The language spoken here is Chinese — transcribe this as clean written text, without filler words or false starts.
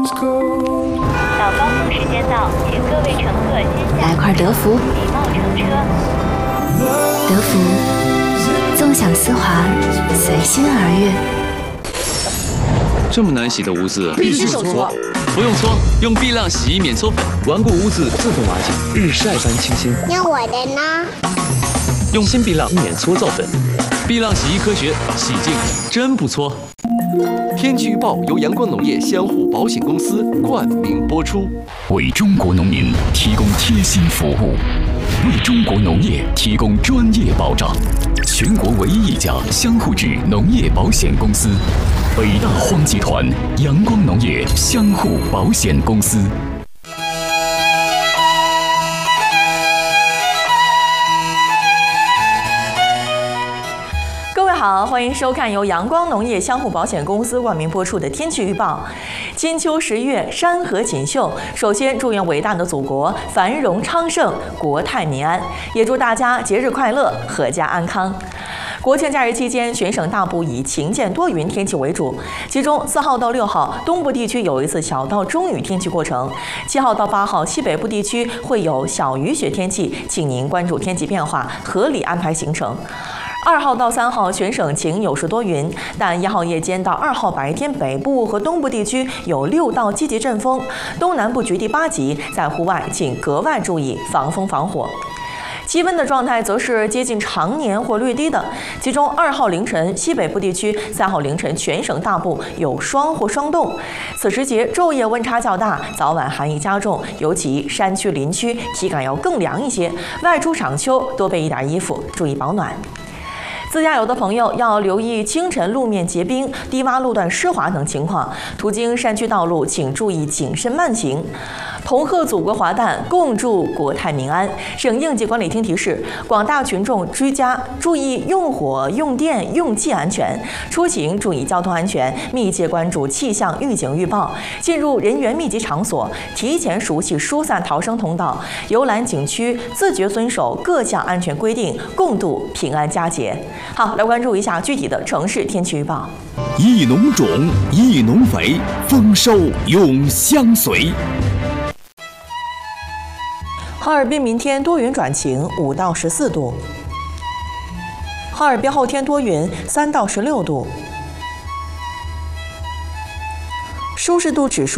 到高峰时间到，请各位乘客先下来块德芙， 礼貌乘车。 德芙，纵享丝滑，随心而悦。 这么难洗的污渍， 必须手搓。 不用搓，用碧浪洗衣免搓粉， 顽固污渍自动瓦解，日晒般清新。 那我的呢？ 用新碧浪免搓皂粉，碧浪洗衣科学，洗净真不搓。 天气预报由阳光农业相互保险公司冠名播出， 为中国农民提供贴心服务，为中国农业提供专业保障。全国唯一一家相互制农业保险公司，北大荒集团阳光农业相互保险公司。 好，欢迎收看由阳光农业相互保险公司冠名播出的天气预报。金秋10月，山河锦绣。首先，祝愿伟大的祖国繁荣昌盛，国泰民安，也祝大家节日快乐，阖家安康。国庆假日期间，全省大部以晴见多云天气为主，其中4号到6号，东部地区有一次小到中雨天气过程；7号到8号，西北部地区会有小雨雪天气，请您关注天气变化，合理安排行程。2号到3号，全省晴有时多云，但1号夜间到2号白天，北部和东部地区有6到7级阵风，东南部局地8级，在户外请格外注意防风防火。气温的状态则是接近常年或略低的，其中2号凌晨西北部地区，3号凌晨全省大部有霜或霜冻。此时节昼夜温差较大，早晚寒意加重，尤其山区林区体感要更凉一些，外出赏秋多备一点衣服，注意保暖。自驾游的朋友要留意清晨路面结冰、低洼路段湿滑等情况，途经山区道路请注意谨慎慢行。同贺祖国华诞，共祝国泰民安。省应急管理厅提示广大群众居家注意用火、用电、用气安全，出行注意交通安全，密切关注气象预警预报。进入人员密集场所，提前熟悉疏散逃生通道，游览景区自觉遵守各项安全规定，共度平安佳节。好，来关注一下具体的城市天气预报。 益农种，益农肥，丰收永相随。 哈尔滨明天多云转晴，5到14度。哈尔滨后天多云，3到16度。舒适度指数